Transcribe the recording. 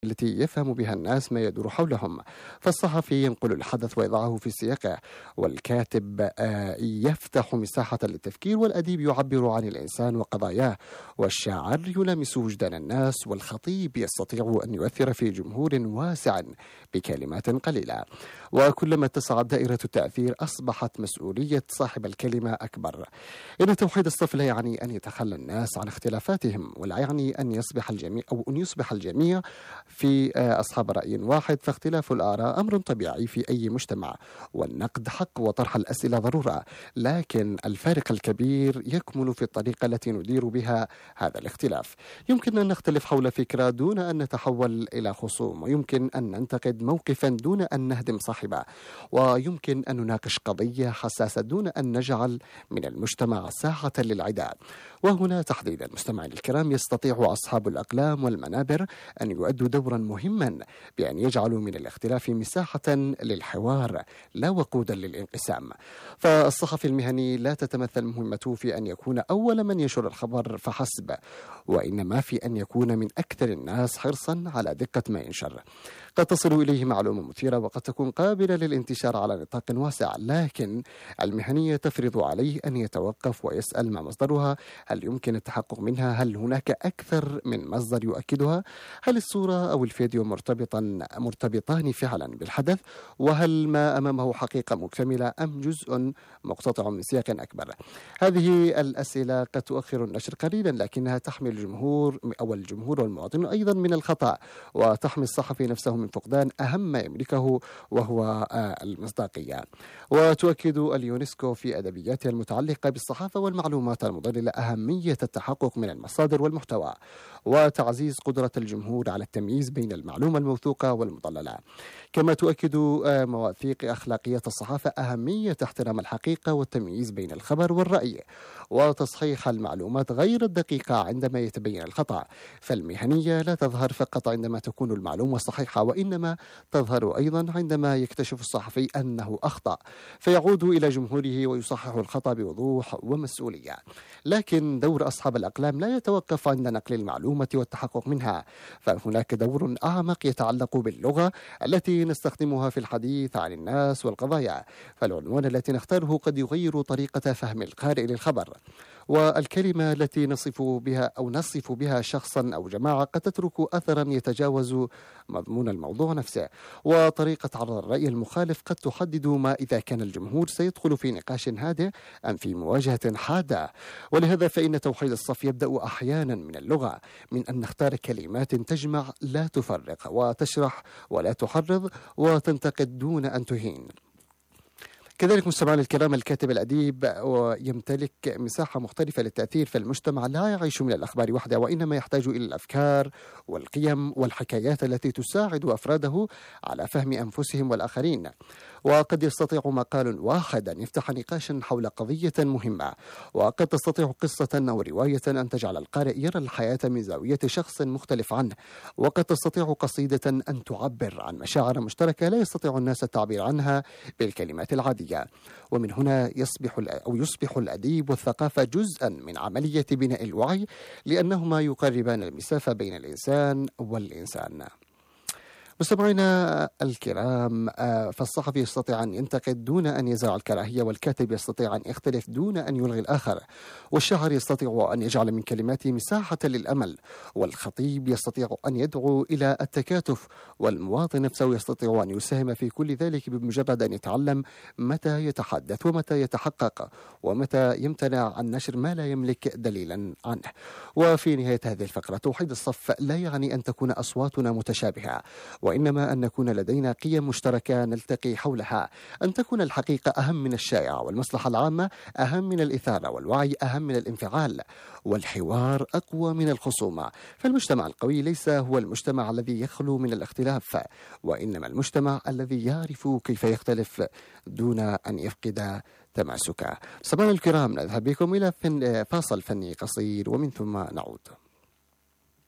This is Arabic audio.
التي يفهم بها الناس ما يدور حولهم. فالصحفي ينقل الحدث ويضعه في سياقه، والكاتب يفتح مساحة للتفكير، والأديب يعبر عن الإنسان وقضاياه، والشاعر يلامس وجدان الناس، والخطيب يستطيع أن يؤثر في جمهور واسع بكلمات قليلة. وكلما اتسعت دائرة التأثير أصبحت مسؤولية صاحب الكلمة أكبر. إن توحيد الصف لا يعني أن يتخلى الناس عن اختلافاتهم، ولا يعني أن يصبح الجميع في أصحاب رأي واحد، فاختلاف الآراء أمر طبيعي في أي مجتمع، والنقد حق وطرح الأسئلة ضرورة، لكن الفارق الكبير يكمن في الطريقة التي ندير بها هذا الاختلاف. يمكن أن نختلف حول فكرة دون أن نتحول إلى خصوم، ويمكن أن ننتقد موقفا دون أن نهدم صاحبه، ويمكن أن نناقش قضية حساسة دون أن نجعل من المجتمع ساحة للعداء. وهنا تحديدا مستمعين الكرام يستطيع أصحاب الأقلام والمنابر أن يؤدوا دورا مهما بأن يجعلوا من الاختلاف مساحة للحوار لا وقودا للانقسام. فالصحفي المهني لا تتمثل مهمته في أن يكون أول من ينشر الخبر فحسب، وإنما في أن يكون من أكثر الناس حرصا على دقة ما ينشر. قد تصل إليه معلومة مثيرة وقد تكون قابلة للانتشار على نطاق واسع، لكن المهنية تفرض عليه أن يتوقف ويسأل ما مصدرها، هل يمكن التحقق منها، هل هناك أكثر من مصدر يؤكدها، هل الصورة أو الفيديو مرتبطان فعلا بالحدث، وهل ما أمامه حقيقة مكتملة أم جزء مقتطع من سياق أكبر. هذه الأسئلة قد تؤخر النشر قليلا، لكنها تحمي الجمهور والمواطن أيضا من الخطأ، وتحمي الصحفي نفسه من فقدان أهم ما يملكه وهو المصداقية. وتؤكد اليونسكو في أدبياتها المتعلقة بالصحافة والمعلومات المضللة أهمية التحقق من المصادر والمحتوى، وتعزيز قدرة الجمهور على التمييز بين المعلومة الموثوقة والمضللة. كما تؤكد مواثيق أخلاقية الصحافة أهمية احترام الحقيقة والتمييز بين الخبر والرأي، وتصحيح المعلومات غير الدقيقة عندما يتبين الخطأ. فالمهنية لا تظهر فقط عندما تكون المعلومة صحيحة، وإنما تظهر أيضا عندما يكتشف الصحفي أنه أخطأ، فيعود إلى جمهوره ويصحح الخطأ بوضوح ومسؤولية. لكن دور أصحاب الأقلام لا يتوقف عند نقل المعلومة والتحقق منها، فهناك دور أعمق يتعلق باللغة التي نستخدمها في الحديث عن الناس والقضايا. فالعنوان التي نختاره قد يغير طريقة فهم القارئ للخبر، والكلمة التي نصف بها شخصا أو جماعة قد تترك أثرا يتجاوز مضمون الموضوع نفسه. وطريقة عرض الرأي المخالف قد تحدد ما إذا كان الجمهور سيدخل في نقاش هادئ أم في مواجهة حادة. ولهذا فإن توحيد الصف يبدأ أحيانا من اللغة، من أن نختار كلمات تجمع لا تفرق، وتشرح ولا تحرض، وتنتقد دون أن تهين. كذلك مستمعينا الكرام الكاتب الأديب يمتلك مساحة مختلفة للتأثير، فالمجتمع لا يعيش من الأخبار وحدها، وإنما يحتاج إلى الأفكار والقيم والحكايات التي تساعد أفراده على فهم أنفسهم والآخرين. وقد يستطيع مقال واحد أن يفتح نقاشا حول قضية مهمة، وقد تستطيع قصة أو رواية أن تجعل القارئ يرى الحياة من زاوية شخص مختلف عنه، وقد تستطيع قصيدة أن تعبر عن مشاعر مشتركة لا يستطيع الناس التعبير عنها بالكلمات العادية. ومن هنا يصبح الأديب والثقافة جزءا من عملية بناء الوعي، لأنهما يقربان المسافة بين الإنسان والإنسان. مستمعينا الكرام، فالصحفي يستطيع أن ينتقد دون أن يزرع الكراهية، والكاتب يستطيع أن يختلف دون أن يلغي الآخر، والشاعر يستطيع أن يجعل من كلماته مساحة للأمل، والخطيب يستطيع أن يدعو إلى التكاتف، والمواطن نفسه يستطيع أن يساهم في كل ذلك بمجرد أن يتعلم متى يتحدث ومتى يتحقق، ومتى يمتنع عن نشر ما لا يملك دليلا عنه. وفي نهاية هذه الفقرة، توحيد الصف لا يعني أن تكون أصواتنا متشابهة، وإنما أن نكون لدينا قيم مشتركة نلتقي حولها، أن تكون الحقيقة أهم من الشائعة، والمصلحة العامة أهم من الإثارة، والوعي أهم من الانفعال، والحوار أقوى من الخصومة. فالمجتمع القوي ليس هو المجتمع الذي يخلو من الاختلاف، وإنما المجتمع الذي يعرف كيف يختلف دون أن يفقد تماسكه. سمعنا الكرام، نذهب بكم إلى فاصل فني قصير ومن ثم نعود.